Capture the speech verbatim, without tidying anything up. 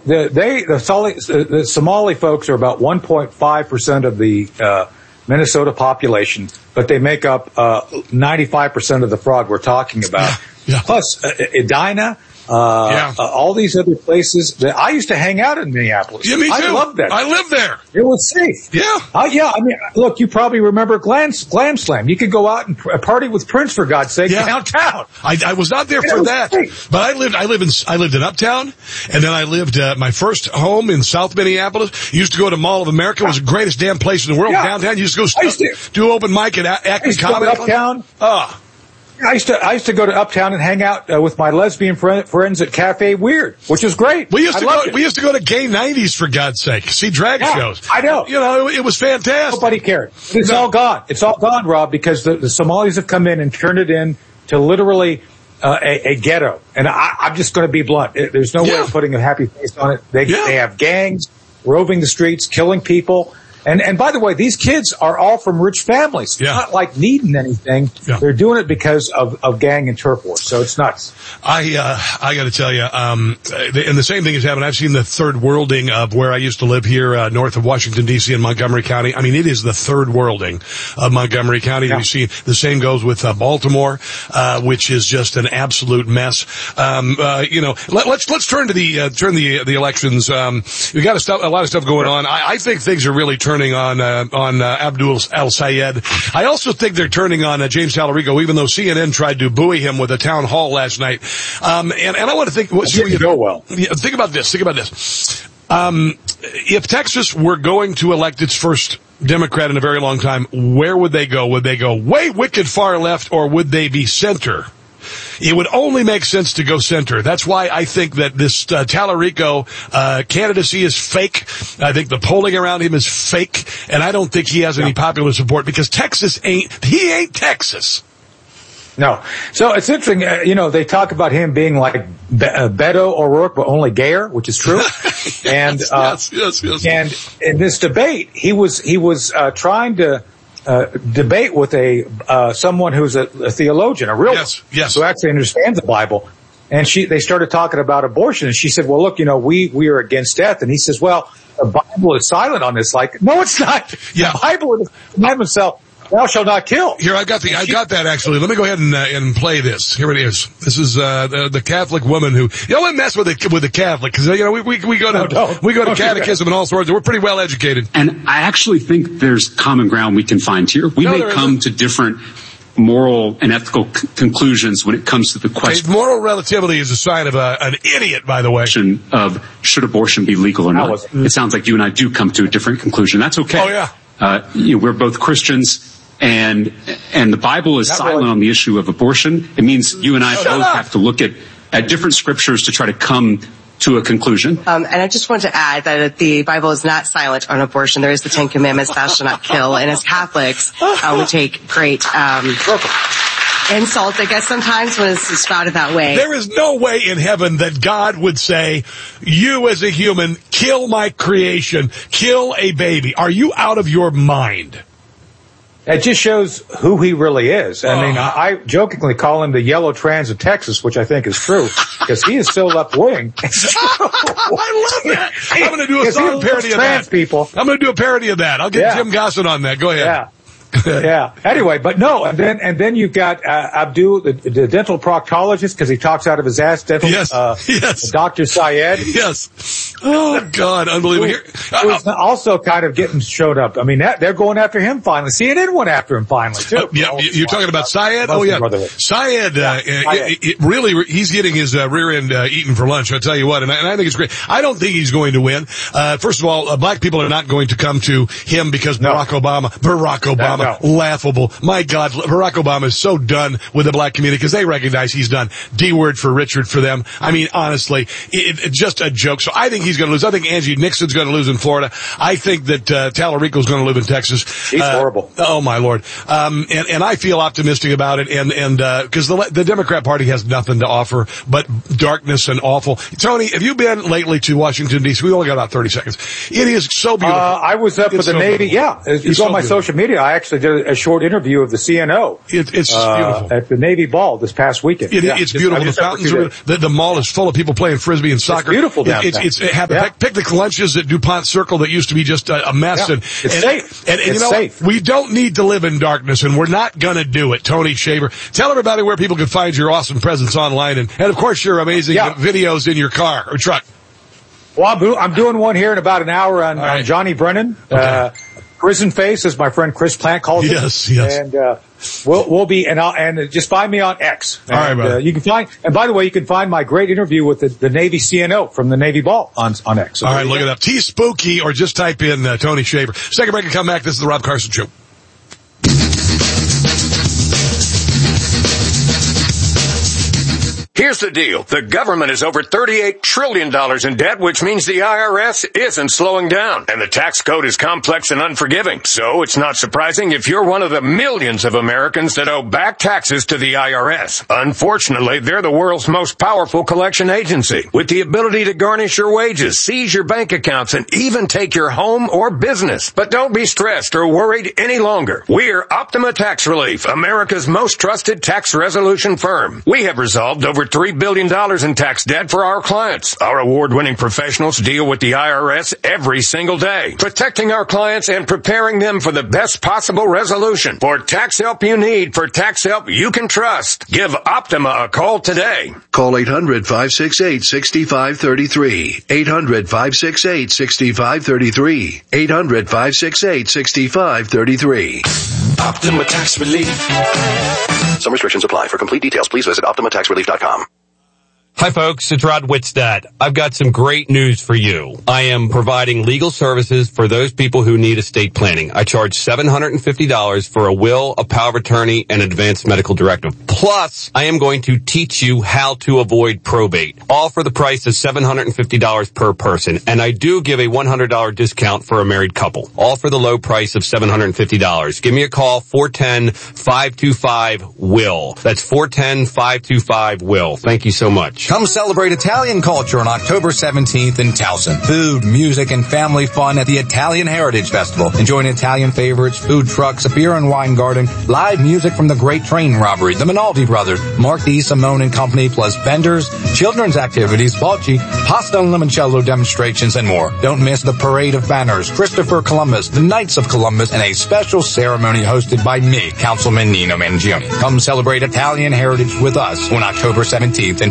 the, they, the Somali, the Somali folks are about one point five percent of the, uh, Minnesota population, but they make up, uh, ninety-five percent of the fraud we're talking about. Yeah, yeah. Plus, uh, Edina, Uh, yeah. uh, all these other places that I used to hang out in Minneapolis. Yeah, me too. I loved that. I lived there. It was safe. Yeah. Uh, yeah. I mean, look, you probably remember Glam, Glam Slam. You could go out and pr- party with Prince, for God's sake, Yeah. downtown. I, I was not there It for was that, great. but I lived. I lived in. I lived in Uptown, and then I lived uh, my first home in South Minneapolis. Used to go to Mall of America. It was the greatest damn place in the world. Yeah. Downtown. You used to go I used st- to- do open mic at A- I Acme used to go to Comedy Club. Uptown. Oh. I used to I used to go to Uptown and hang out uh, with my lesbian friend, friends at Cafe Weird, which was great. We used I to loved go. it. We used to go to gay nineties, for God's sake. See drag Yeah, shows. I know. You know, it, it was fantastic. Nobody cared. It's No. all gone. It's all gone, Rob, because the, the Somalis have come in and turned it in to literally uh, a, a ghetto. And I, I'm just going to be blunt. It, there's no way Yeah. of putting a happy face on it. They, Yeah. they have gangs roving the streets, killing people. And, and by the way, these kids are all from rich families. It's Yeah. not like needing anything. Yeah. They're doing it because of, of gang and turf wars. So it's nuts. I uh, I got to tell you, um, and the same thing has happened. I've seen the third worlding of where I used to live here, uh, north of Washington D C in Montgomery County. I mean, it is the third worlding of Montgomery County. Yeah. You see, the same goes with uh, Baltimore, uh, which is just an absolute mess. Um, uh, you know, let, let's let's turn to the uh, turn the the elections. Um, we got a, stuff, a lot of stuff going on. I, I think things are really turning on uh, on uh, Abdul al-Sayed. I also think they're turning on uh, James Tallarico, even though C N N tried to buoy him with a town hall last night. Um, and, and I want to think, what, It didn't go well. Yeah, think about this. Think about this. Um, if Texas were going to elect its first Democrat in a very long time, where would they go? Would they go way wicked far left, or would they be center? It would only make sense to go center. That's why I think that this uh, Tallarico uh, candidacy is fake. I think the polling around him is fake, and I don't think he has any popular support because Texas ain't, he ain't Texas. No. So it's interesting, uh, you know, they talk about him being like Be- uh, Beto O'Rourke, but only gayer, which is true. yes, and, uh, yes, yes, yes. and in this debate, he was, he was, uh, trying to, uh, debate with a, uh, someone who's a, a theologian, a real Yes, yes. who actually understands the Bible. And she, they started talking about abortion, and she said, well, look, you know, we, we are against death. And he says, well, the Bible is silent on this. Like, no, it's not. Yeah. The Bible is the commandment itself. Thou shalt not kill. Here, I got the, I got that actually. Let me go ahead and, uh, and play this. Here it is. This is, uh, the, the Catholic woman who, you don't mess with the, with the Catholic, cause, you know, we, we, we go to, No, don't. we go to Don't do catechism and all sorts. We're pretty well educated. And I actually think there's common ground we can find here. We No, may there come isn't. to different moral and ethical c- conclusions when it comes to the Okay, question moral relativity is a sign of a, an idiot, by the way. of should abortion be legal or not. was- It sounds like you and I do come to a different conclusion. That's okay. Oh, yeah. Uh, you know, we're both Christians. And and the Bible is Not silent really. on the issue of abortion. It means you and I Shut both up. have to look at, at different scriptures to try to come to a conclusion. Um, and I just want to add that the Bible is not silent on abortion. There is the Ten Commandments, thou shalt not kill. And as Catholics, uh, we take great um, insult, I guess, sometimes when it's spouted that way. There is no way in heaven that God would say, you as a human, kill my creation, kill a baby. Are you out of your mind? It just shows who he really is. I mean, Oh. I, I jokingly call him the yellow trans of Texas, which I think is true, because he is so left wing. I love that. I'm going to do a Because he song loves parody of trans that. people. I'm going to do a parody of that. I'll get Yeah. Jim Gossett on that. Go ahead. Yeah. Yeah. Anyway, but no, and then and then you've got uh, Abdul, the, the dental proctologist, because he talks out of his ass. Dental, Yes. uh, Yes. Doctor Syed, Yes. Oh, God. Unbelievable. Here, who's also kind of getting showed up. I mean, that, they're going after him finally. C N N went after him finally too. Uh, yeah, you're talking about Syed? Oh, yeah. Brotherhood. Syed, uh, uh, Syed. it, it really, he's getting his uh, rear end uh, eaten for lunch, I'll tell you what, and I, and I think it's great. I don't think he's going to win. Uh, first of all, uh, black people are not going to come to him because No. Barack Obama, Barack Obama, No. laughable. My God, Barack Obama is so done with the black community because they recognize he's done. D-word for Richard for them. I mean, honestly, it, it, just a joke. So I think he's going to lose. I think Angie Nixon's going to lose in Florida. I think that uh, Tallarico's going to live in Texas. She's uh, horrible. Oh my Lord. Um, and, and I feel optimistic about it. And, and, uh, cause the, the Democrat Party has nothing to offer but darkness and awful. Tony, have you been lately to Washington D C? We only got about thirty seconds. It is so beautiful. Uh, I was up It's with the so Navy. beautiful. Yeah. If you It's go so on my beautiful. social media, I actually did a short interview of the C N O. It, it's uh, beautiful. at the Navy Ball this past weekend. It, Yeah, it's just- I beautiful. was The there for fountains two are, days. the, the mall is full of people playing frisbee and soccer. beautiful It- it's, downtown. it's, it have yeah. the picnic lunches at DuPont Circle that used to be just a, a mess. Yeah. And, it's and, safe. And, and, it's you know, safe. we don't need to live in darkness, and we're not going to do it. Tony Shaver, tell everybody where people can find your awesome presence online, and, and of course, your amazing yeah. videos in your car or truck. Well, I'm, I'm doing one here in about an hour on, right. on Johnny Brennan. Okay. Uh, Prison Face, as my friend Chris Plant calls it. Yes, yes. And, uh, we'll, we'll be, and I'll, and just find me on X. And, all right, brother. Uh, you can find, and by the way, you can find my great interview with the, the Navy C N O from the Navy Ball on, on X. So all right, look it up. T-Spooky, or just type in uh, Tony Shaver. Second break and come back. This is the Rob Carson Show. Here's the deal. The government is over thirty-eight trillion dollars in debt, which means the I R S isn't slowing down. And the tax code is complex and unforgiving. So it's not surprising if you're one of the millions of Americans that owe back taxes to the I R S. Unfortunately, they're the world's most powerful collection agency, with the ability to garnish your wages, seize your bank accounts, and even take your home or business. But don't be stressed or worried any longer. We're Optima Tax Relief, America's most trusted tax resolution firm. We have resolved over three billion dollars in tax debt for our clients. Our award-winning professionals deal with the I R S every single day, protecting our clients and preparing them for the best possible resolution. For tax help you need, for tax help you can trust, give Optima a call today. Call eight hundred, five six eight, six five three three. eight hundred, five six eight, six five three three. eight hundred, five six eight, six five three three. Optima Tax Relief. Some restrictions apply. For complete details, please visit optima tax relief dot com. Hi folks, it's Rod Whitstad. I've got some great news for you. I am providing legal services for those people who need estate planning. I charge seven hundred fifty dollars for a will, a power of attorney, and advanced medical directive. Plus, I am going to teach you how to avoid probate. All for the price of seven hundred fifty dollars per person. And I do give a one hundred dollars discount for a married couple. All for the low price of seven hundred fifty dollars. Give me a call, four one zero, five two five, W I L L. That's four one zero, five two five, W I L L. Thank you so much. Come celebrate Italian culture on October seventeenth in Towson. Food, music, and family fun at the Italian Heritage Festival. Enjoying Italian favorites, food trucks, a beer and wine garden, live music from the Great Train Robbery, the Minaldi Brothers, Mark D. Simone and Company, plus vendors, children's activities, bocce, pasta and limoncello demonstrations, and more. Don't miss the Parade of Banners, Christopher Columbus, the Knights of Columbus, and a special ceremony hosted by me, Councilman Nino Mangione. Come celebrate Italian heritage with us on October seventeenth in